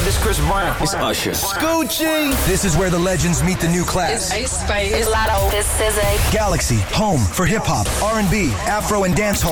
This Chris Brown. It's Usher. Scoochie. This is where the legends meet the new class. It's Ace Spice. It's Lotto. It's SZA. Galaxy, home for hip-hop, R&B, Afro, and dancehall.